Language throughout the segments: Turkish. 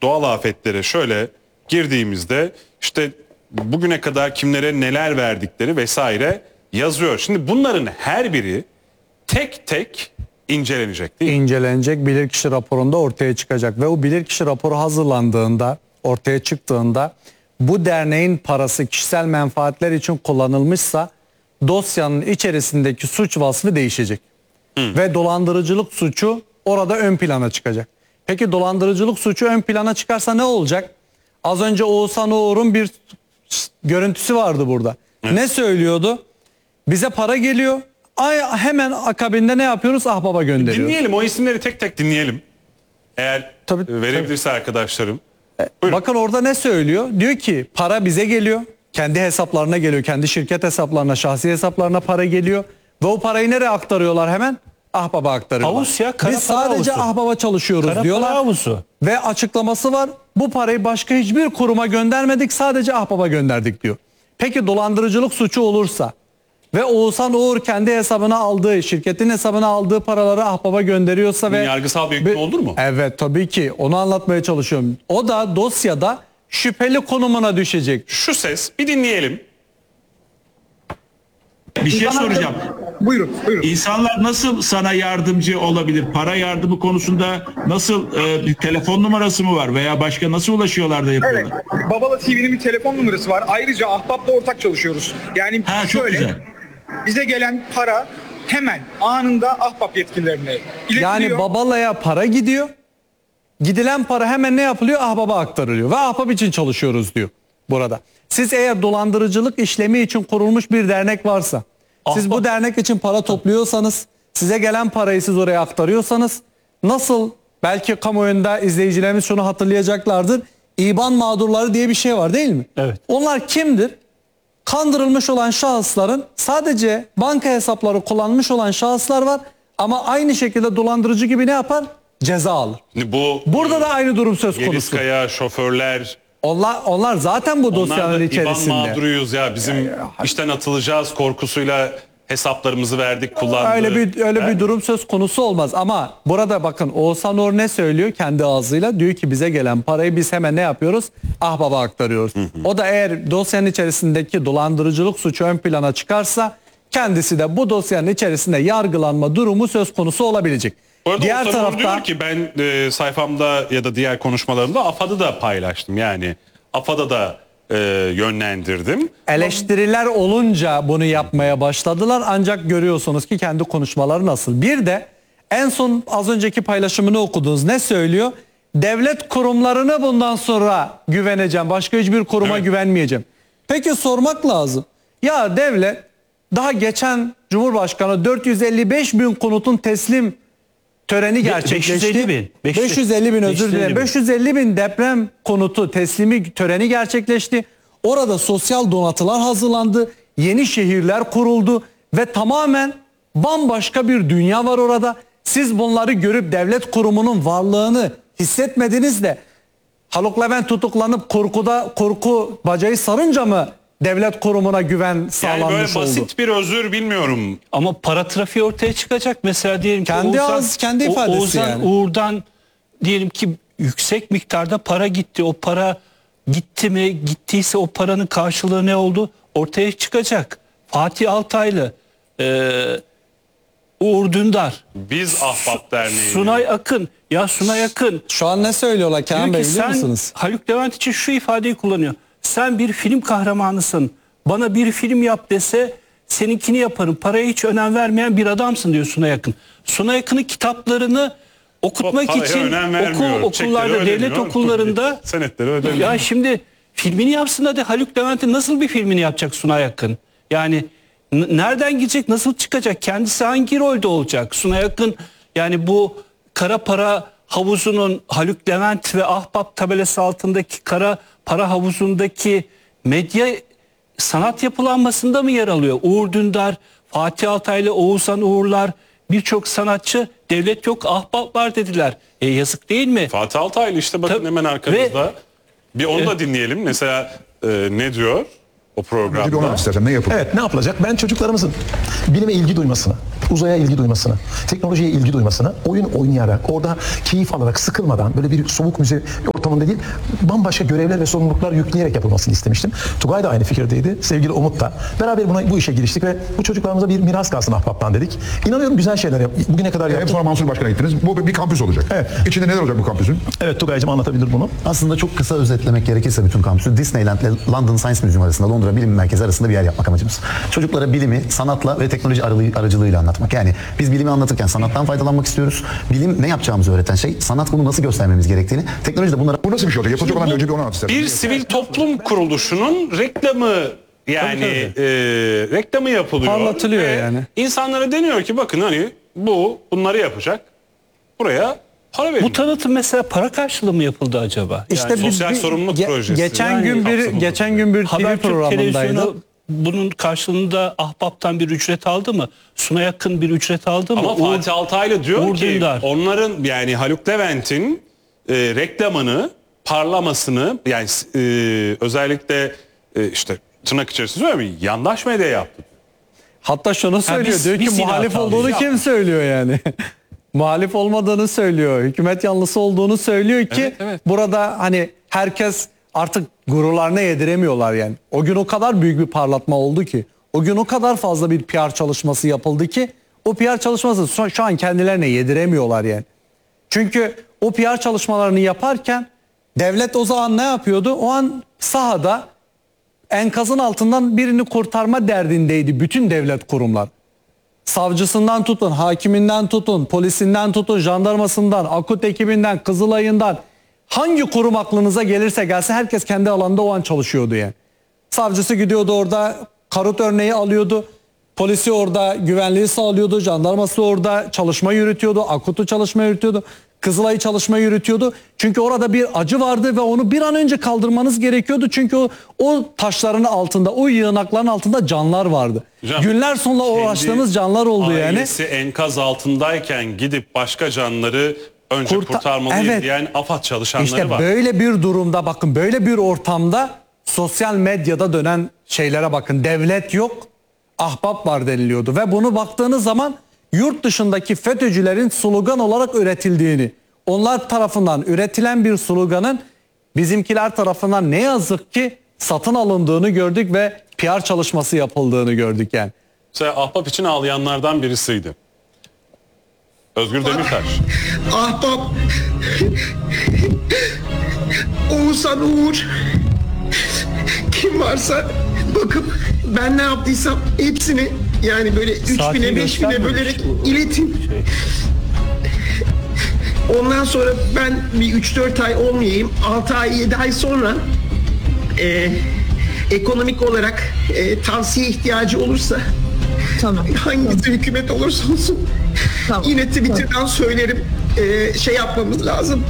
doğal afetlere şöyle girdiğimizde işte bugüne kadar kimlere neler verdikleri vesaire yazıyor. Şimdi bunların her biri tek tek incelenecek değil mi? İncelenecek, bilirkişi raporunda ortaya çıkacak ve o bilirkişi raporu hazırlandığında, ortaya çıktığında bu derneğin parası kişisel menfaatler için kullanılmışsa dosyanın içerisindeki suç vasfı değişecek. Ve dolandırıcılık suçu orada ön plana çıkacak. Peki dolandırıcılık suçu ön plana çıkarsa ne olacak? Az önce Oğuzhan Uğur'un bir görüntüsü vardı burada. Ne söylüyordu? Bize para geliyor. Hemen akabinde ne yapıyoruz? Ahbaba gönderiyoruz. Dinleyelim, o isimleri tek tek dinleyelim. Eğer verebilirse arkadaşlarım. Bakın orada ne söylüyor? Diyor ki para bize geliyor. Kendi hesaplarına geliyor. Kendi şirket hesaplarına, şahsi hesaplarına para geliyor. Ve o parayı nereye aktarıyorlar hemen? Ahbaba aktarıyorlar. Havuz ya, kara biz sadece havuzu. Ahbaba çalışıyoruz Kara diyorlar. para havuzu. Ve açıklaması var. Bu parayı başka hiçbir kuruma göndermedik. Sadece Ahbaba gönderdik diyor. Peki dolandırıcılık suçu olursa ve Oğuzhan Uğur kendi hesabına aldığı, şirketin hesabına aldığı paraları Ahbaba gönderiyorsa ve yargısal bir hükmü olur mu? Evet, tabii ki onu anlatmaya çalışıyorum. O da dosyada şüpheli konumuna düşecek. Şu ses bir dinleyelim. Bir şey soracağım. Buyurun. İnsanlar nasıl sana yardımcı olabilir? Para yardımı konusunda nasıl bir telefon numarası mı var veya başka nasıl ulaşıyorlar da yapıyorlar? Evet. Babala TV'nin bir telefon numarası var. Ayrıca Ahbap'la ortak çalışıyoruz. Yani Ha, çok şöyle, güzel. bize gelen para hemen anında Ahbap yetkililerine iletiliyor. Yani Babala'ya para gidiyor. Gidilen para hemen ne yapılıyor? Ahbaba aktarılıyor. Ve Ahbap için çalışıyoruz diyor burada. Siz eğer dolandırıcılık işlemi için kurulmuş bir dernek varsa, siz bu dernek için para topluyorsanız, size gelen parayı siz oraya aktarıyorsanız, nasıl, belki kamuoyunda izleyicilerimiz şunu hatırlayacaklardır, İBAN mağdurları diye bir şey var değil mi? Evet. Onlar kimdir? Kandırılmış olan şahısların sadece banka hesapları kullanmış olan şahıslar var ama aynı şekilde dolandırıcı gibi ne yapar? Ceza alır. Burada da aynı durum söz konusu. Yeliskaya, şoförler, Onlar zaten bu onlar da dosyanın İBAN içerisinde. mağduruyuz ya, bizim işten atılacağız korkusuyla hesaplarımızı verdik, kullandık. Öyle bir durum söz konusu olmaz ama burada bakın Oğuzhan Uğur ne söylüyor kendi ağzıyla? Diyor ki bize gelen parayı biz hemen ne yapıyoruz? Ahbaba aktarıyoruz. O da eğer dosyanın içerisindeki dolandırıcılık suçu ön plana çıkarsa kendisi de bu dosyanın içerisinde yargılanma durumu söz konusu olabilecek. Bu arada Diğer Oğuzhan Uğur tarafta diyor ki ben sayfamda ya da diğer konuşmalarımda AFAD'ı da paylaştım. Yani AFAD'a da yönlendirdim. eleştiriler olunca bunu yapmaya başladılar ancak görüyorsunuz ki kendi konuşmaları nasıl. Bir de en son az önceki paylaşımını okudunuz. Ne söylüyor? Devlet kurumlarına bundan sonra güveneceğim. Başka hiçbir kuruma güvenmeyeceğim. Peki sormak lazım. Ya devlet daha geçen Cumhurbaşkanı 455 bin konutun teslim töreni gerçekleşti. 550 bin. 550 bin özür dilerim. 550 bin deprem konutu teslimi töreni gerçekleşti. Orada sosyal donatılar hazırlandı. Yeni şehirler kuruldu ve tamamen bambaşka bir dünya var orada. Siz bunları görüp devlet kurumunun varlığını hissetmediniz de Haluk Levent tutuklanıp korku bacağı sarınca mı devlet kurumuna güven Yani sağlanmış böyle oldu? basit bir özür bilmiyorum. Ama para trafiği ortaya çıkacak. Mesela diyelim ki Kendi ifadesi Oğuzhan yani. Uğur'dan diyelim ki yüksek miktarda para gitti. O para gitti mi? Gittiyse o paranın karşılığı ne oldu? Ortaya çıkacak. Fatih Altaylı, Uğur Dündar, Biz Ahbap Derneği. Sunay Akın. Ya Sunay Akın Şu an ne söylüyorlar Kenan diyor Bey ki biliyor sen musunuz? Haluk Levent için şu ifadeyi kullanıyor. Sen bir film kahramanısın. Bana bir film yap dese seninkini yaparım. Paraya hiç önem vermeyen bir adamsın diyor Sunay Akın. Sunay Akın'ın kitaplarını okutmak Paraya için önem vermiyor. okullarda, Çekleri devlet ödemiyor. okullarında Senetleri ödemiyor. ya şimdi filmini yapsın hadi, Haluk Levent'in nasıl bir filmini yapacak Sunay Akın? Yani nereden gidecek, nasıl çıkacak? Kendisi hangi rolde olacak? Sunay Akın yani bu kara para havuzunun, Haluk Levent ve Ahbap tabelası altındaki kara para havuzundaki medya sanat yapılanmasında mı yer alıyor? Uğur Dündar, Fatih Altaylı, Oğuzhan Uğurlar, birçok sanatçı devlet yok Ahbap var dediler. Yazık değil mi? Fatih Altaylı işte bakın hemen arkamızda. Bir onu da dinleyelim. Mesela ne diyor o programda? Bir onu istersen ne yapalım? Evet, ne yapılacak? Ben çocuklarımızın bilime ilgi duymasını, uzaya ilgi duymasını, teknolojiye ilgi duymasını, oyun oynayarak, orada keyif alarak, sıkılmadan, böyle bir soğuk müze ortamı anlamında değil, bambaşka görevler ve sorumluluklar yükleyerek yapılmasını istemiştim. Tugay da aynı fikirdeydi. Sevgili Umut da. Beraber bu işe giriştik ve bu çocuklarımıza bir miras kalsın Ahbap'tan dedik. İnanıyorum güzel şeyler bugüne kadar Hep yaptık. sonra Mansur Başkan'a gittiniz. Bu bir kampüs olacak. Evet. İçinde neler olacak bu kampüsün? Evet, Tugay'cığım anlatabilir bunu. Aslında çok kısa özetlemek gerekirse bütün kampüsü Disneyland ile London Science Museum arasında, Londra Bilim Merkezi arasında bir yer yapmak amacımız. Çocuklara bilimi sanatla ve teknoloji aracılığıyla anlatmak. Yani biz bilimi anlatırken sanattan faydalanmak istiyoruz. Bilim ne yapacağımızı öğreten şey, sanat bunu nasıl göstermemiz gerektiğini, teknoloji de bunlara... Bu nasıl bir şey olacak? Yapılacak olan önce bir onu anlat isterim. Bir sivil toplum kuruluşunun reklamı, yani reklamı yapılıyor. Parlatılıyor Ve yani. İnsanlara deniyor ki bakın hani bunları yapacak. Buraya para verin. Bu tanıtım mesela para karşılığı mı yapıldı acaba? İşte sosyal sorumluluk projesi. Geçen gün bir TV Habertürk programındaydı. televizyonu bunun karşılığında Ahbap'tan bir ücret aldı mı? Sunay Akın bir ücret aldı mı? Ama Fatih Altaylı diyor Uğur ki Dündar. onların, yani Haluk Levent'in reklamını, parlamasını, yani özellikle işte tırnak içerisinde söylüyorum, yandaş medya yaptı. Hatta şunu söylüyor, biz- diyor ki biz muhalif silah olduğunu alıyoruz. kim söylüyor yani? Muhalif olmadığını söylüyor, hükümet yanlısı olduğunu söylüyor ki Evet, evet. burada hani herkes artık gururlarına yediremiyorlar yani. O gün o kadar büyük bir parlatma oldu ki, o gün o kadar fazla bir PR çalışması yapıldı ki o PR çalışması şu an kendilerine yediremiyorlar yani. Çünkü o PR çalışmalarını yaparken devlet o zaman ne yapıyordu? O an sahada enkazın altından birini kurtarma derdindeydi bütün devlet kurumlar. Savcısından tutun, hakiminden tutun, polisinden tutun, jandarmasından, akut ekibinden, Kızılay'ından, hangi kurum aklınıza gelirse gelse herkes kendi alanında o an çalışıyordu yani. Savcısı gidiyordu orada karut örneği alıyordu. Polisi orada güvenliği sağlıyordu. Jandarması orada çalışma yürütüyordu. Akutu çalışma yürütüyordu. Kızılay'ı çalışma yürütüyordu. Çünkü orada bir acı vardı ve onu bir an önce kaldırmanız gerekiyordu. Çünkü o taşların altında, o yığınakların altında canlar vardı. Hocam, Günler sonra uğraştığımız canlar oldu yani. Ailesi enkaz altındayken gidip başka canları önce kurtarmalıyız Evet. diyen AFAD çalışanları İşte var. böyle bir durumda bakın, böyle bir ortamda sosyal medyada dönen şeylere bakın. Devlet yok, ahbap var deniliyordu ve bunu baktığınız zaman yurt dışındaki FETÖ'cülerin slogan olarak üretildiğini, onlar tarafından üretilen bir sloganın bizimkiler tarafından ne yazık ki satın alındığını gördük ve PR çalışması yapıldığını gördük yani. Mesela ahbap için ağlayanlardan birisiydi. Özgür Demirtaş. Ahbap, Oğuzhan Uğur, kim varsa bakıp ben ne yaptıysam hepsini yani böyle 3000'e 5000'e göstermemiş. bölerek iletin. Ondan sonra ben bir 3-4 ay olmayayım, 6 ay 7 ay sonra ekonomik olarak tavsiye ihtiyacı olursa hangisi hükümet olursa olsun yine Twitter'dan söylerim, şey yapmamız lazım.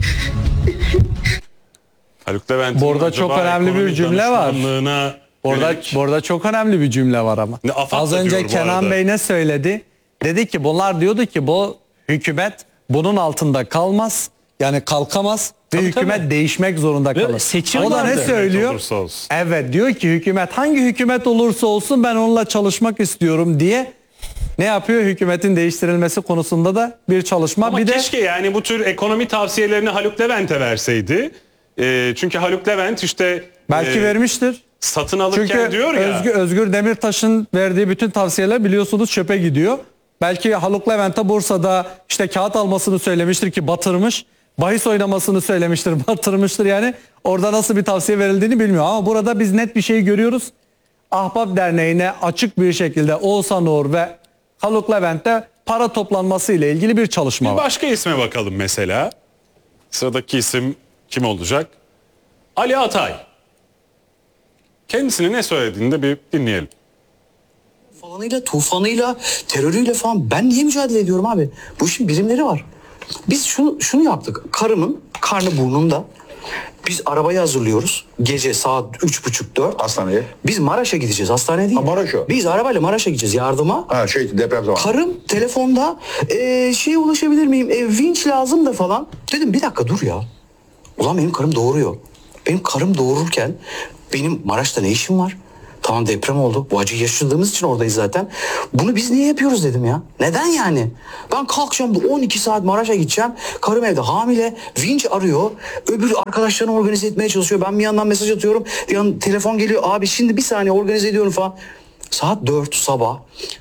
Haluk Levent'in Bu arada acaba çok önemli bir ekonomi cümle var. danışmanlığına yönelik- Burada çok önemli bir cümle var ama. Ne, AFAD Az da önce diyor bu Kenan arada. Bey ne söyledi? Dedi ki bunlar diyordu ki bu hükümet bunun altında kalmaz. Yani kalkamaz ve Tabii, hükümet tabii. değişmek zorunda Ve kalır. seçim O da ne vardı. söylüyor? Olursa olsun. Evet, diyor ki hükümet hangi hükümet olursa olsun ben onunla çalışmak istiyorum diye ne yapıyor? Hükümetin değiştirilmesi konusunda da bir çalışma. Ama bir de keşke yani bu tür ekonomi tavsiyelerini Haluk Levent'e verseydi. Çünkü Haluk Levent işte belki vermiştir. satın alırken Çünkü diyor ya. Özgür Demirtaş'ın verdiği bütün tavsiyeler biliyorsunuz çöpe gidiyor. Belki Haluk Levent'e Bursa'da işte kağıt almasını söylemiştir ki batırmış. Bahis oynamasını söylemiştir, batırmıştır yani. Orada nasıl bir tavsiye verildiğini bilmiyor. Ama burada biz net bir şey görüyoruz. Ahbap Derneği'ne açık bir şekilde Oğuzhan Uğur ve Haluk Levent'te para toplanması ile ilgili bir çalışma Bir var. başka isme bakalım mesela. Sıradaki isim kim olacak? Ali Atay. Kendisine ne söylediğini de bir dinleyelim. Falanıyla, tufanıyla, terörüyle falan ben niye mücadele ediyorum abi? Bu işin birimleri var. Biz şunu yaptık. Karımın karnı burnunda. Biz arabayı hazırlıyoruz. Gece saat 3.30-4. Hastaneye. Biz Maraş'a gideceğiz. Hastaneye değil. Ha, Maraş'a. Biz arabayla Maraş'a gideceğiz yardıma. Ha deprem zamanı. Karım telefonda şeye ulaşabilir miyim? Vinç lazım da falan. Dedim bir dakika dur ya. Ulan benim karım doğuruyor. Benim karım doğururken benim Maraş'ta ne işim var? Tamam deprem oldu. Bu acıyı yaşadığımız için oradayız zaten. Bunu biz niye yapıyoruz dedim ya. Neden yani? Ben kalkacağım 12 saat Maraş'a gideceğim. Karım evde hamile. Vinç arıyor. Öbür arkadaşlarını organize etmeye çalışıyor. Ben bir yandan mesaj atıyorum. Bir yandan telefon geliyor. Abi şimdi bir saniye organize ediyorum falan. Saat 4 sabah.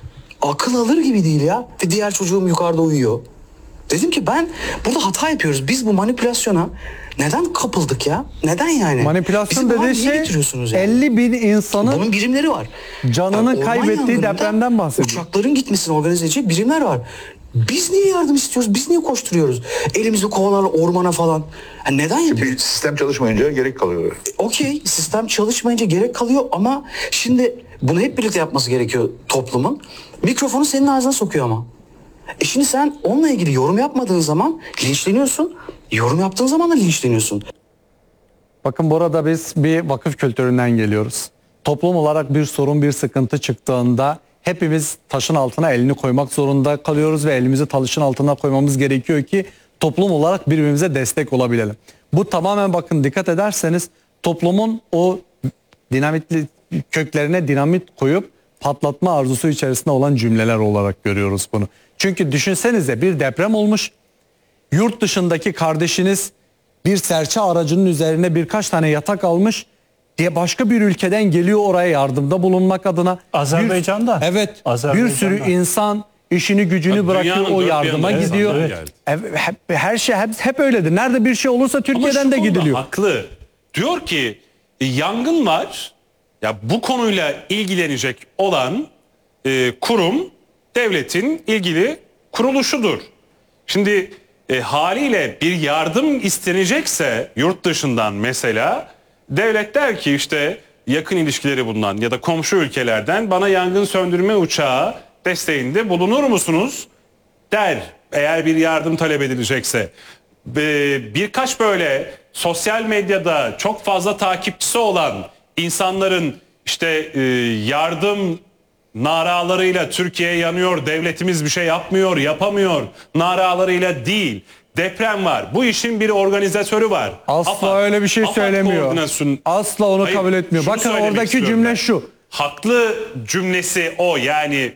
Akıl alır gibi değil ya. Ve diğer çocuğum yukarıda uyuyor. Dedim ki ben burada hata yapıyoruz. Biz bu manipülasyona neden kapıldık ya? Neden yani? Manipülasyon Bizi bu hale dediği niye şey getiriyorsunuz yani? 50 bin insanın Bunun birimleri var. canını orman kaybettiği yangınında depremden bahsediyor. Uçakların gitmesini organize edecek birimler var. Biz niye yardım istiyoruz? Biz niye koşturuyoruz? Elimizde kovalarla ormana falan. Neden yapıyoruz? Sistem çalışmayınca gerek kalıyor. Okey, sistem çalışmayınca gerek kalıyor ama şimdi bunu hep birlikte yapması gerekiyor toplumun. Mikrofonu senin ağzına sokuyor ama. Şimdi sen onunla ilgili yorum yapmadığın zaman linçleniyorsun. Yorum yaptığın zaman da linçleniyorsun. Bakın burada biz bir vakıf kültüründen geliyoruz. Toplum olarak bir sorun, bir sıkıntı çıktığında hepimiz taşın altına elini koymak zorunda kalıyoruz ve elimizi taşın altına koymamız gerekiyor ki toplum olarak birbirimize destek olabilelim. Bu tamamen bakın dikkat ederseniz toplumun o dinamitli köklerine dinamit koyup patlatma arzusu içerisinde olan cümleler olarak görüyoruz bunu. Çünkü düşünsenize bir deprem olmuş. Yurt dışındaki kardeşiniz bir serçe aracının üzerine birkaç tane yatak almış diye başka bir ülkeden geliyor oraya yardımda bulunmak adına. Azerbaycan'da. Evet. Bir Azerbaycan'da. sürü insan işini gücünü Tabii bırakıyor dünyanın o dört bir yardıma yanında gidiyor. insanlar geldi. Her şey hep öyledir. Nerede bir şey olursa Ama Türkiye'den şu de konuda gidiliyor. haklı. Diyor ki yangın var. Ya bu konuyla ilgilenecek olan kurum devletin ilgili kuruluşudur. Şimdi haliyle bir yardım istenecekse yurt dışından mesela devlet der ki işte yakın ilişkileri bulunan ya da komşu ülkelerden bana yangın söndürme uçağı desteğinde bulunur musunuz der eğer bir yardım talep edilecekse. Birkaç böyle sosyal medyada çok fazla takipçisi olan insanların işte yardım naralarıyla Türkiye yanıyor, devletimiz bir şey yapmıyor, yapamıyor naralarıyla değil. Deprem var. Bu işin bir organizatörü var. Asla öyle bir şey söylemiyor. Asla onu Hayır, kabul etmiyor. şunu Bakın söylemek oradaki istiyorum cümle ben. şu. Haklı cümlesi o yani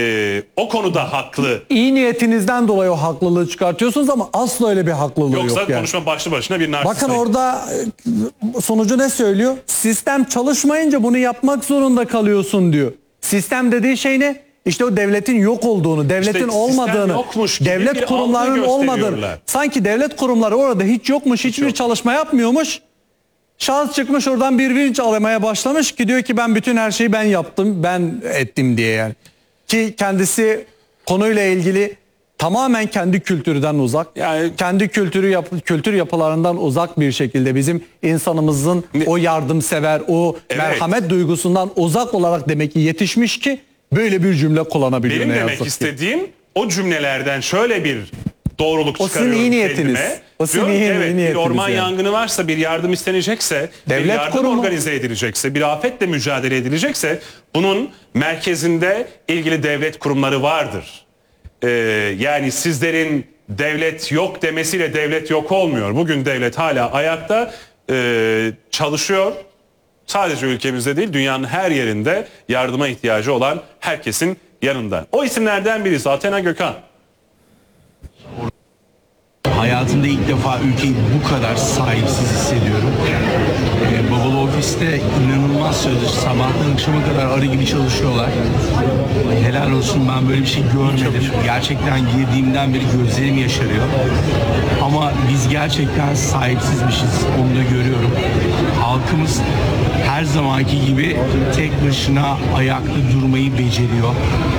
o konuda haklı. İyi niyetinizden dolayı o haklılığı çıkartıyorsunuz ama asla öyle bir haklılığı Yoksa yok yani. konuşma başlı başına bir narsist. Bakın orada sonucu ne söylüyor? Sistem çalışmayınca bunu yapmak zorunda kalıyorsun diyor. Sistem dediği şey ne? İşte o devletin yok olduğunu, devletin sistem olmadığını, yokmuş gibi bir devlet algı kurumlarının olmadığını, gösteriyorlar. sanki devlet kurumları orada hiç yokmuş, hiçbir çalışma yapmıyormuş. Şahıs çıkmış oradan bir vinç aramaya başlamış ki diyor ki ben bütün her şeyi ben yaptım, ben ettim diye yani. Ki kendisi konuyla ilgili tamamen kendi kültürden uzak, Yani- kendi kültür yapılarından uzak bir şekilde bizim insanımızın o yardımsever, o Evet. merhamet duygusundan uzak olarak demek ki yetişmiş ki böyle bir cümle kullanabiliyor Benim ne demek yazık ki. istediğim o cümlelerden şöyle bir doğruluk O sizin çıkarıyorum iyi niyetiniz. kendime. O sizin Diyorum ki iyi evet, bir niyetiniz orman yani. yangını varsa, bir yardım istenecekse, bir Devlet yardım kurumu. organize edilecekse, bir afetle mücadele edilecekse bunun merkezinde ilgili devlet kurumları vardır. Yani sizlerin devlet yok demesiyle devlet yok olmuyor. Bugün devlet hala ayakta çalışıyor. Sadece ülkemizde değil, dünyanın her yerinde yardıma ihtiyacı olan herkesin yanında. O isimlerden birisi Athena Gökhan. Hayatımda ilk defa ülkeyi bu kadar sahipsiz hissediyorum. Babalı ofiste inanılmaz sözler. Sabahtan akşama kadar arı gibi çalışıyorlar. Helal olsun, ben böyle bir şey görmedim. Gerçekten girdiğimden beri gözlerim yaşarıyor. Ama biz gerçekten sahipsizmişiz. Onu da görüyorum. Halkımız her zamanki gibi tek başına ayakta durmayı beceriyor.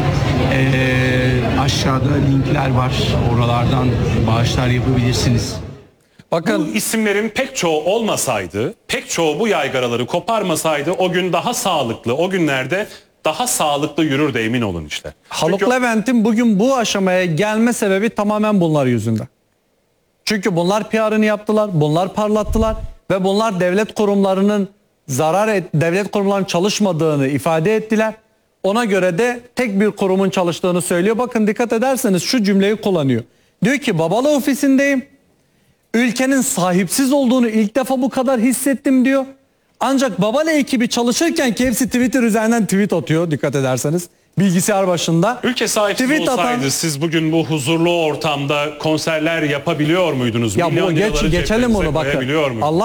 Aşağıda linkler var. Oralardan bağışlar yapabilirsiniz. Bakın Bu isimlerin pek çoğu olmasaydı, pek çoğu bu yaygaraları koparmasaydı o gün daha sağlıklı, o günlerde daha sağlıklı yürür de emin olun işte. Haluk Çünkü Levent'in bugün bu aşamaya gelme sebebi tamamen bunlar yüzünden. Çünkü bunlar PR'ını yaptılar, bunlar parlattılar ve bunlar devlet kurumlarının devlet kurumlarının çalışmadığını ifade ettiler. Ona göre de tek bir kurumun çalıştığını söylüyor. Bakın dikkat ederseniz şu cümleyi kullanıyor. Diyor ki Babalı ofisindeyim. Ülkenin sahipsiz olduğunu ilk defa bu kadar hissettim diyor. Ancak Babale ekibi çalışırken ki hepsi Twitter üzerinden tweet atıyor dikkat ederseniz. Bilgisayar başında. Ülke sahipsiz Tweet olsaydı siz bugün bu huzurlu ortamda konserler yapabiliyor muydunuz? Ya Milyon bu liraları geçelim ceplerinize onu bakın. koyabiliyor muydunuz? Allah